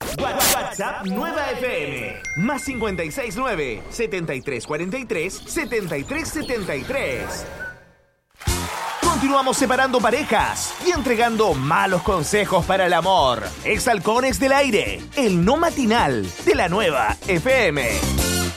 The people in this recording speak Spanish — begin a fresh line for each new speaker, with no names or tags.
WhatsApp Nueva FM. Más 569 7343 7373. Continuamos separando parejas y entregando malos consejos para el amor. Exhalcones del aire, el no matinal de la Nueva FM.